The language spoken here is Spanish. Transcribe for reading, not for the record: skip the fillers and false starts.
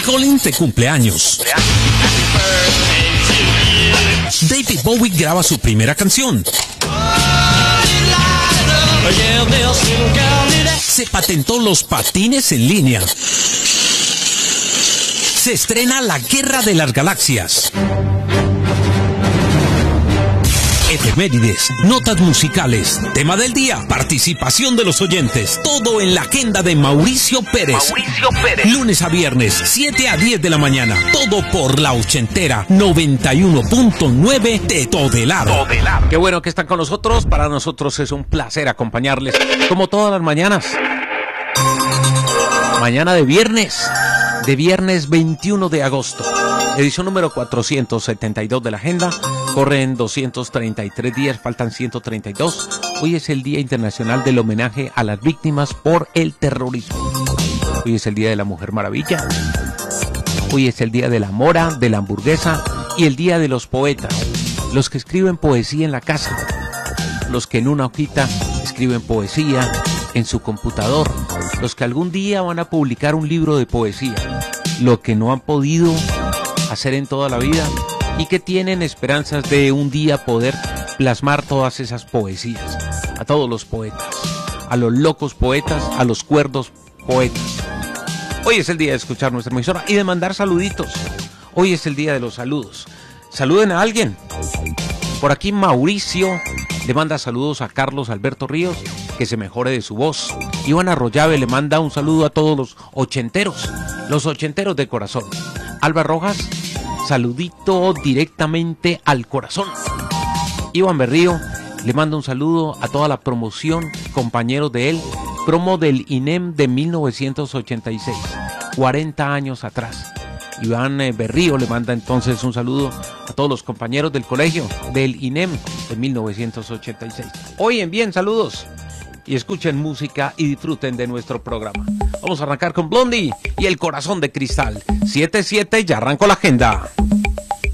Collins de cumpleaños. David Bowie graba su primera canción. Se patentó los patines en línea. Se estrena La Guerra de las Galaxias. Efemérides, notas musicales, tema del día, participación de los oyentes, todo en la agenda de Mauricio Pérez. Lunes a viernes, 7 a 10 de la mañana, todo por la ochentera 91.9 de Todelar. Qué bueno que están con nosotros, para nosotros es un placer acompañarles como todas las mañanas. Mañana de viernes 21 de agosto, edición número 472 de la agenda. Corren 233 días, faltan 132. Hoy es el Día Internacional del Homenaje a las Víctimas por el Terrorismo. Hoy es el Día de la Mujer Maravilla. Hoy es el Día de la Mora, de la Hamburguesa y el Día de los Poetas. Los que escriben poesía en la casa. Los que en una hojita escriben poesía en su computador. Los que algún día van a publicar un libro de poesía. Lo que no han podido hacer en toda la vida y que tienen esperanzas de un día poder plasmar todas esas poesías. A todos los poetas, a los locos poetas, a los cuerdos poetas. Hoy es el día de escuchar nuestra emisora y de mandar saluditos. Hoy es el día de los saludos. Saluden a alguien. Por aquí Mauricio le manda saludos a Carlos Alberto Ríos, que se mejore de su voz. Iván Arroyave le manda un saludo a todos los ochenteros de corazón. Alba Rojas, saludito directamente al corazón. Iván Berrío le manda un saludo a toda la promoción, compañeros de él, promo del INEM de 1986, 40 años atrás. Iván Berrío le manda entonces un saludo a todos los compañeros del colegio del INEM de 1986. Hoy envíen saludos y escuchen música y disfruten de nuestro programa. Vamos a arrancar con Blondie y El Corazón de Cristal. 7-7, ya arrancó la agenda.